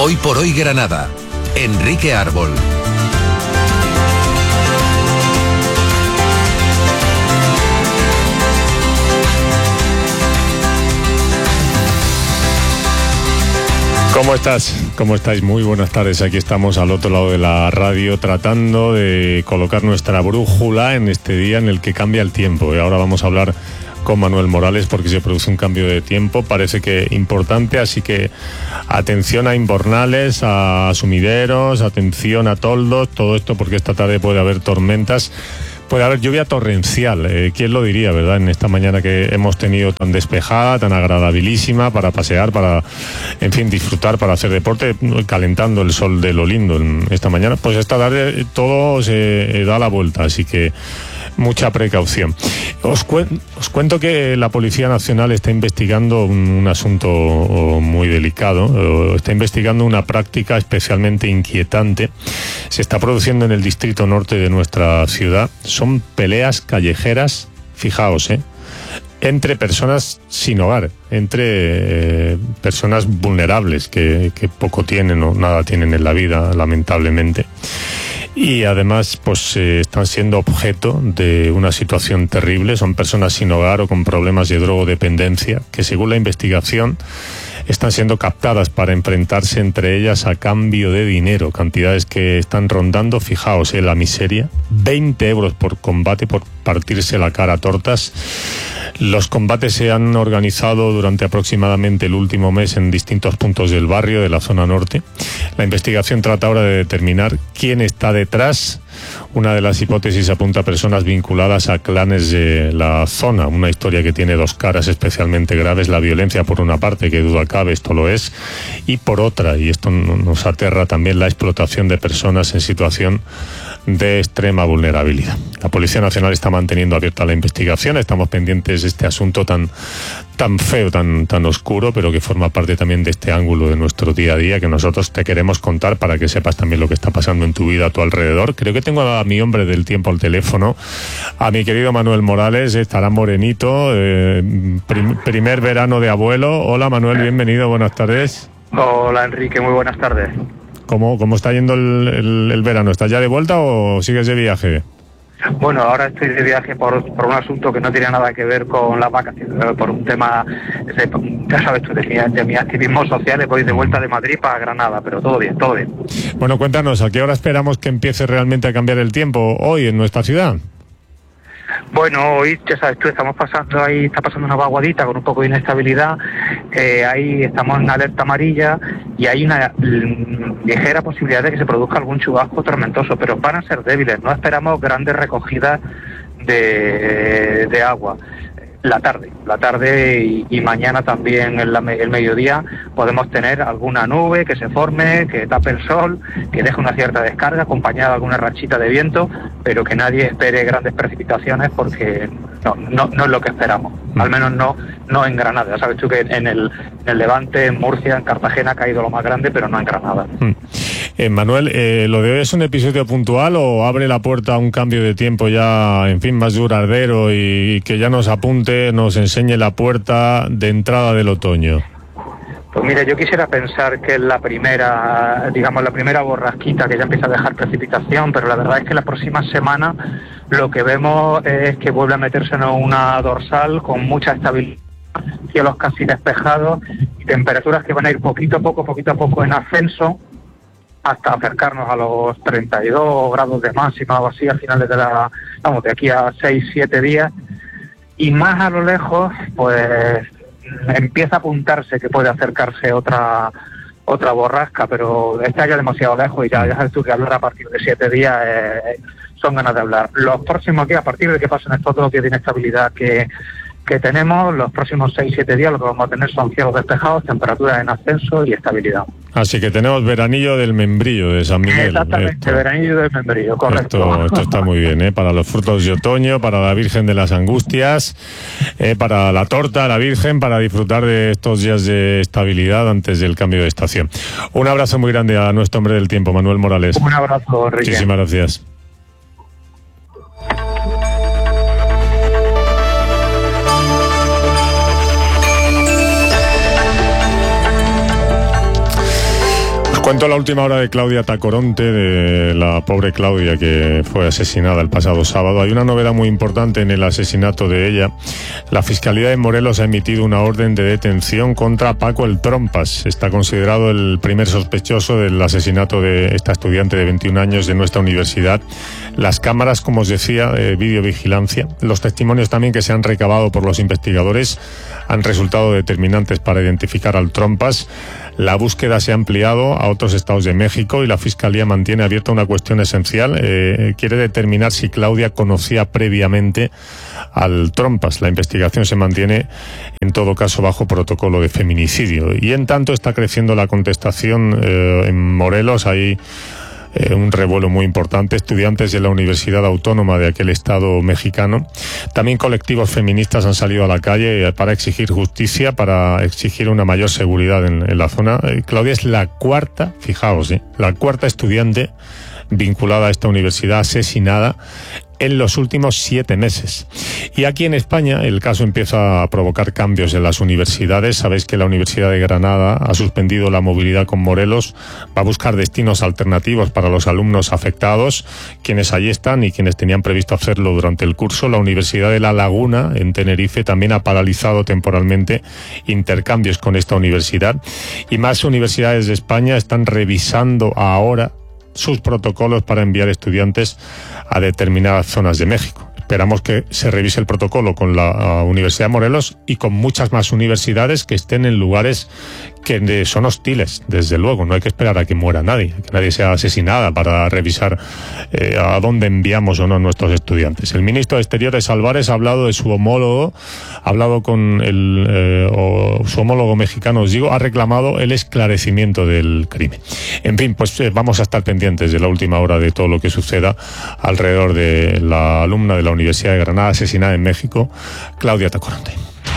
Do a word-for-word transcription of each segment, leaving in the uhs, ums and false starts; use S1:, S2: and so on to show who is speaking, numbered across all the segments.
S1: Hoy por hoy Granada. Enrique Árbol.
S2: ¿Cómo estás? ¿Cómo estáis? Muy buenas tardes. Aquí estamos al otro lado de la radio tratando de colocar nuestra brújula en este día en el que cambia el tiempo. Y ahora vamos a hablar con Manuel Morales porque se produce un cambio de tiempo, parece que importante, así que atención a invernales, a sumideros, atención a toldos, todo esto porque esta tarde puede haber tormentas. Puede haber lluvia torrencial, eh, ¿quién lo diría, verdad? En esta mañana que hemos tenido tan despejada, tan agradabilísima para pasear, para, en fin, disfrutar, para hacer deporte, calentando el sol de lo lindo en esta mañana, pues esta tarde todo se eh, da la vuelta, así que mucha precaución. Os, cuen- os cuento que la Policía Nacional está investigando un, un asunto oh, muy delicado, oh, está investigando una práctica especialmente inquietante. Se está produciendo en el distrito norte de nuestra ciudad. Son peleas callejeras, fijaos, ¿eh? entre personas sin hogar, entre eh, personas vulnerables que, que poco tienen o nada tienen en la vida, lamentablemente. Y además pues eh, están siendo objeto de una situación terrible. Son personas sin hogar o con problemas de drogodependencia que, según la investigación, están siendo captadas para enfrentarse entre ellas a cambio de dinero, cantidades que están rondando, fijaos, eh, la miseria, veinte euros por combate, por partirse la cara a tortas. Los combates se han organizado durante aproximadamente el último mes en distintos puntos del barrio de la zona norte. La investigación trata ahora de determinar quién está detrás. Una de las hipótesis apunta a personas vinculadas a clanes de la zona, una historia que tiene dos caras especialmente graves: la violencia por una parte, que duda cabe, esto lo es, y por otra, y esto nos aterra también, la explotación de personas en situación de extrema vulnerabilidad. La Policía Nacional está manteniendo abierta la investigación, estamos pendientes de este asunto tan, tan feo, tan, tan oscuro, pero que forma parte también de este ángulo de nuestro día a día que nosotros te queremos contar para que sepas también lo que está pasando en tu vida, a tu alrededor. Creo que tengo a mi hombre del tiempo al teléfono, a mi querido Manuel Morales, estará morenito, eh, prim, primer verano de abuelo. Hola Manuel, bienvenido, buenas tardes.
S3: Hola Enrique, muy buenas tardes.
S2: ¿Cómo, cómo está yendo el, el, el verano? ¿Estás ya de vuelta o sigues de viaje?
S3: Bueno, ahora estoy de viaje por, por un asunto que no tiene nada que ver con las vacaciones, por un tema, ya sabes tú, de mi, de mi activismo social. Voy de vuelta de Madrid para Granada, pero todo bien, todo bien.
S2: Bueno, cuéntanos, ¿a qué hora esperamos que empiece realmente a cambiar el tiempo hoy en nuestra ciudad?
S3: Bueno, hoy, ya sabes tú, estamos pasando ahí, está pasando una vaguadita con un poco de inestabilidad, eh, ahí estamos en alerta amarilla y hay una mm, ligera posibilidad de que se produzca algún chubasco tormentoso, pero van a ser débiles, no esperamos grandes recogidas de, de agua. La tarde, la tarde y, y mañana también en la, el mediodía podemos tener alguna nube que se forme, que tape el sol, que deje una cierta descarga acompañada de alguna rachita de viento, pero que nadie espere grandes precipitaciones porque no, no, no es lo que esperamos, al menos no, no en Granada. Ya sabes tú que en el, en el Levante, en Murcia, en Cartagena ha caído lo más grande, pero no en Granada.
S2: Hmm. Eh, Manuel, eh, ¿lo de hoy es un episodio puntual o abre la puerta a un cambio de tiempo ya, en fin, más duradero y, y que ya nos apunte, nos enseñe la puerta de entrada del otoño?
S3: Pues mira, yo quisiera pensar que es la primera, digamos, la primera borrasquita que ya empieza a dejar precipitación, pero la verdad es que la próxima semana lo que vemos es que vuelve a meterse en una dorsal con mucha estabilidad, cielos casi despejados y temperaturas que van a ir poquito a poco, poquito a poco en ascenso, hasta acercarnos a los treinta y dos grados de máxima o así a finales de la, vamos, de aquí a seis, siete días. Y más a lo lejos, pues empieza a apuntarse que puede acercarse otra otra borrasca, pero está ya demasiado lejos y ya, ya sabes tú que hablar a partir de siete días eh, son ganas de hablar. Los próximos días, a partir de que pasen estos dos días de inestabilidad que, que tenemos, los próximos seis, siete días lo que vamos a tener son cielos despejados, temperaturas en ascenso y estabilidad.
S2: Así que tenemos veranillo del membrillo de San Miguel.
S3: Exactamente, esto, veranillo del membrillo, correcto.
S2: Esto, esto está muy bien, ¿eh? Para los frutos de otoño, para la Virgen de las Angustias, eh, para la torta, la Virgen, para disfrutar de estos días de estabilidad antes del cambio de estación. Un abrazo muy grande a nuestro hombre del tiempo, Manuel Morales.
S3: Un abrazo, Enrique.
S2: Muchísimas gracias. Cuento la última hora de Claudia Tacoronte, de la pobre Claudia que fue asesinada el pasado sábado. Hay una novedad muy importante en el asesinato de ella. La Fiscalía de Morelos ha emitido una orden de detención contra Paco el Trompas. Está considerado el primer sospechoso del asesinato de esta estudiante de veintiún años de nuestra universidad. Las cámaras, como os decía, de videovigilancia, los testimonios también que se han recabado por los investigadores han resultado determinantes para identificar al Trompas. La búsqueda se ha ampliado a otros estados de México y la Fiscalía mantiene abierta una cuestión esencial. Eh, quiere determinar si Claudia conocía previamente al Trompas. La investigación se mantiene, en todo caso, bajo protocolo de feminicidio. Y en tanto está creciendo la contestación eh, en Morelos. Hay Eh, un revuelo muy importante, estudiantes de la Universidad Autónoma de aquel estado mexicano. También colectivos feministas han salido a la calle para exigir justicia, para exigir una mayor seguridad en, en la zona. Eh, Claudia es la cuarta, fijaos, eh, la cuarta estudiante vinculada a esta universidad asesinada en los últimos siete meses. Y aquí en España el caso empieza a provocar cambios en las universidades. Sabéis que la Universidad de Granada ha suspendido la movilidad con Morelos, va a buscar destinos alternativos para los alumnos afectados, quienes allí están y quienes tenían previsto hacerlo durante el curso. La Universidad de La Laguna, en Tenerife, también ha paralizado temporalmente intercambios con esta universidad. Y más universidades de España están revisando ahora sus protocolos para enviar estudiantes a determinadas zonas de México. Esperamos que se revise el protocolo con la uh, Universidad de Morelos y con muchas más universidades que estén en lugares que son hostiles, desde luego. No hay que esperar a que muera nadie, que nadie sea asesinada para revisar eh, a dónde enviamos o no a nuestros estudiantes. El ministro de Exteriores, Álvarez, ha hablado de su homólogo, ha hablado con el, eh, o su homólogo mexicano, os digo, ha reclamado el esclarecimiento del crimen. En fin, pues eh, vamos a estar pendientes de la última hora de todo lo que suceda alrededor de la alumna de la Universidad de Granada asesinada en México, Claudia Tacoronte.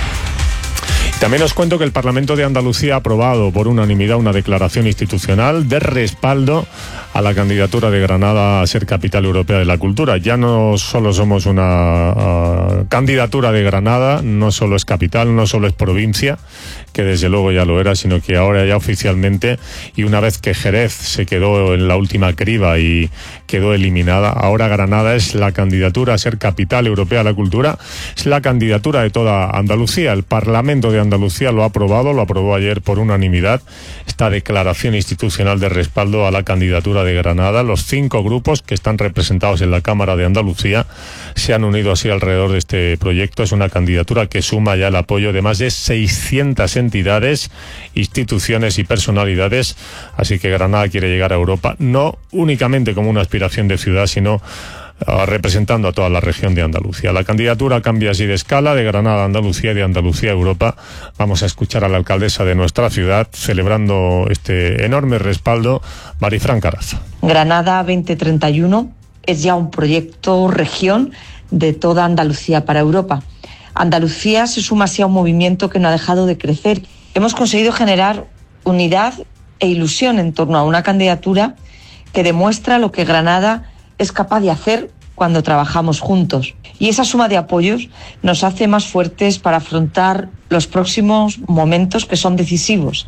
S2: También os cuento que el Parlamento de Andalucía ha aprobado por unanimidad una declaración institucional de respaldo a la candidatura de Granada a ser capital europea de la cultura. Ya no solo somos una uh, candidatura de Granada, no solo es capital, no solo es provincia, que desde luego ya lo era, sino que ahora ya oficialmente, y una vez que Jerez se quedó en la última criba y quedó eliminada, ahora Granada es la candidatura a ser capital europea de la cultura, es la candidatura de toda Andalucía. El Parlamento de Andalucía lo ha aprobado, lo aprobó ayer por unanimidad, esta declaración institucional de respaldo a la candidatura de Granada. Los cinco grupos que están representados en la Cámara de Andalucía se han unido así alrededor de este proyecto. Es una candidatura que suma ya el apoyo de más de seiscientas entidades, instituciones y personalidades, así que Granada quiere llegar a Europa, no únicamente como una aspiración de ciudad, sino Uh, representando a toda la región de Andalucía. La candidatura cambia así de escala, de Granada a Andalucía y de Andalucía a Europa. Vamos a escuchar a la alcaldesa de nuestra ciudad celebrando este enorme respaldo, Marifran Carazo.
S4: Granada veinte treinta y uno es ya un proyecto región de toda Andalucía para Europa. Andalucía se suma así a un movimiento que no ha dejado de crecer. Hemos conseguido generar unidad e ilusión en torno a una candidatura que demuestra lo que Granada es capaz de hacer cuando trabajamos juntos. Y esa suma de apoyos nos hace más fuertes para afrontar los próximos momentos que son decisivos.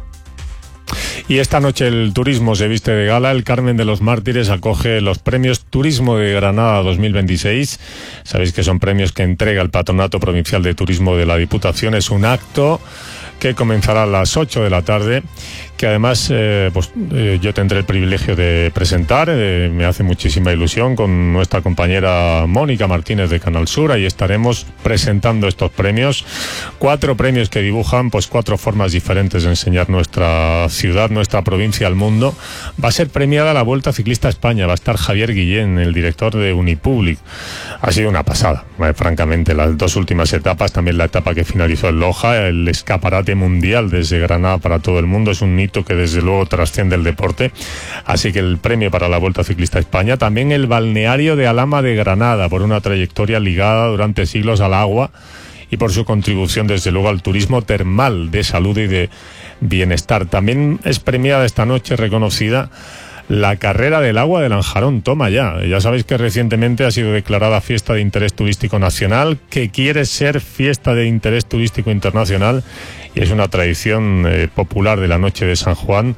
S2: Y esta noche el turismo se viste de gala. El Carmen de los Mártires acoge los premios Turismo de Granada dos mil veintiséis. Sabéis que son premios que entrega el Patronato Provincial de Turismo de la Diputación. Es un acto que comenzará a las ocho de la tarde, que además eh, pues, eh, yo tendré el privilegio de presentar. Eh, me hace muchísima ilusión con nuestra compañera Mónica Martínez de Canal Sur. Ahí estaremos presentando estos premios. Cuatro premios que dibujan pues cuatro formas diferentes de enseñar nuestra ciudad, nuestra provincia al mundo. Va a ser premiada la Vuelta Ciclista a España. Va a estar Javier Guillén, el director de Unipublic. Ha sido una pasada, eh, francamente, las dos últimas etapas, también la etapa que finalizó en Loja, el escaparate mundial desde Granada para todo el mundo. Es un hito que desde luego trasciende el deporte, así que el premio para la Vuelta Ciclista a España. También el balneario de Alhama de Granada, por una trayectoria ligada durante siglos al agua y por su contribución desde luego al turismo termal de salud y de bienestar. También es premiada esta noche, reconocida, la Carrera del Agua de Lanjarón. Toma ya. Ya sabéis que recientemente ha sido declarada Fiesta de Interés Turístico Nacional, que quiere ser Fiesta de Interés Turístico Internacional, y es una tradición eh, popular de la noche de San Juan,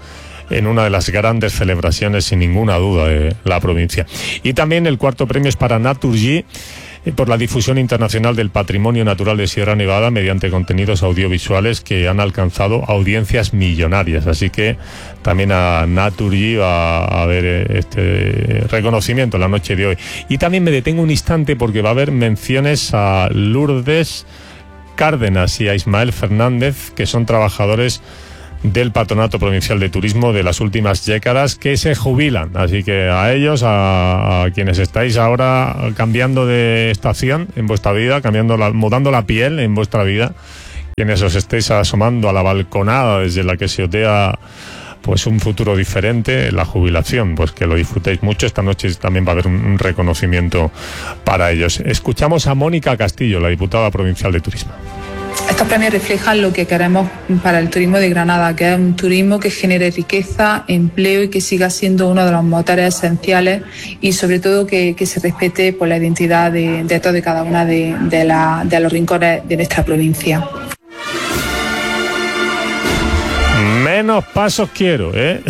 S2: en una de las grandes celebraciones, sin ninguna duda, de la provincia. Y también el cuarto premio es para Naturgy, por la difusión internacional del patrimonio natural de Sierra Nevada mediante contenidos audiovisuales que han alcanzado audiencias millonarias. Así que también a Naturgy va a haber este reconocimiento la noche de hoy. Y también me detengo un instante porque va a haber menciones a Lourdes Cárdenas y a Ismael Fernández, que son trabajadores del Patronato Provincial de Turismo de las últimas décadas, que se jubilan. Así que a ellos, a, a quienes estáis ahora cambiando de estación en vuestra vida, cambiando la, mudando la piel en vuestra vida, quienes os estéis asomando a la balconada desde la que se otea pues un futuro diferente, la jubilación, pues que lo disfrutéis mucho. Esta noche también va a haber un, un reconocimiento para ellos. Escuchamos a Mónica Castillo, la diputada provincial de Turismo.
S5: Estos premios reflejan lo que queremos para el turismo de Granada, que es un turismo que genere riqueza, empleo y que siga siendo uno de los motores esenciales, y sobre todo que, que se respete por la identidad de, de todos y cada una de, de, la, de los rincones de nuestra provincia.
S2: Menos pasos quiero, ¿eh?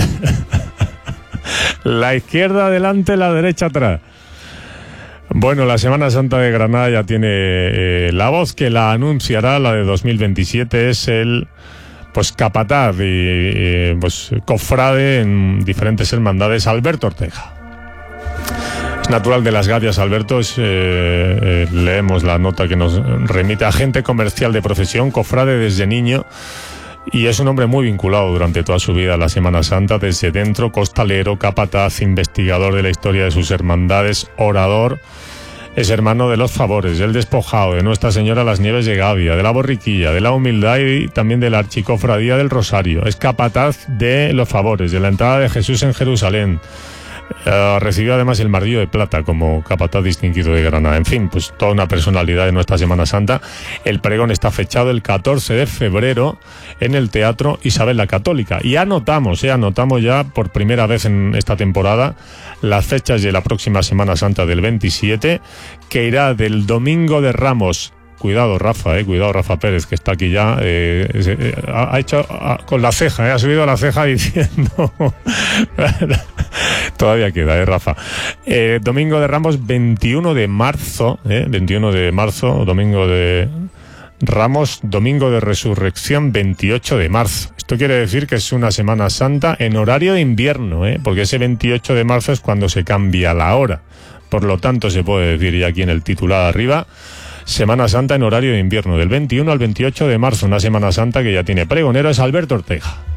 S2: La izquierda adelante, la derecha atrás. Bueno, la Semana Santa de Granada ya tiene eh, la voz que la anunciará, la de dos mil veintisiete, es el pues capataz y eh, pues cofrade en diferentes hermandades, Alberto Ortega. Es natural de Las Gavias, Alberto, es, eh, eh, leemos la nota que nos remite: agente comercial de profesión, cofrade desde niño, y es un hombre muy vinculado durante toda su vida a la Semana Santa, desde dentro, costalero, capataz, investigador de la historia de sus hermandades, orador. Es hermano de los Favores, del Despojado, de Nuestra Señora Las Nieves de Gavia, de la Borriquilla, de la Humildad y también de la Archicofradía del Rosario. Es capataz de los Favores, de la Entrada de Jesús en Jerusalén. Uh, recibió además el Martillo de Plata como capataz distinguido de Granada. En fin, pues toda una personalidad de nuestra Semana Santa. El pregón está fechado el catorce de febrero en el Teatro Isabel la Católica. Y anotamos, eh, anotamos ya por primera vez en esta temporada las fechas de la próxima Semana Santa del veintisiete, que irá del Domingo de Ramos. Cuidado Rafa, eh, cuidado Rafa Pérez, que está aquí ya, eh, eh, ha, ha hecho ha, con la ceja, eh, ha subido la ceja diciendo... Todavía queda, eh, Rafa. Eh, Domingo de Ramos, veintiuno de marzo, eh, veintiuno de marzo, Domingo de Ramos, Domingo de Resurrección, veintiocho de marzo. Esto quiere decir que es una Semana Santa en horario de invierno, eh, porque ese veintiocho de marzo es cuando se cambia la hora. Por lo tanto, se puede decir ya aquí en el titular arriba: Semana Santa en horario de invierno, del veintiuno al veintiocho de marzo, una Semana Santa que ya tiene pregonero, es Alberto Ortega.